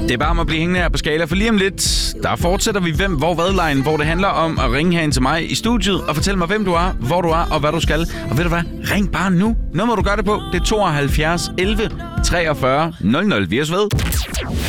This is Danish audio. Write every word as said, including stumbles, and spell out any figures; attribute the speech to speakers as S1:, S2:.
S1: Det er bare om at blive hængende her på Skala, for lige om lidt, der fortsætter vi hvem, hvor, hvad-lejen, hvor det handler om at ringe herind til mig i studiet og fortælle mig, hvem du er, hvor du er og hvad du skal. Og ved du hvad? Ring bare nu. Nummer du gør det på, det er tooghalvfjerds elleve treogfyrre nul nul. Vi er ved.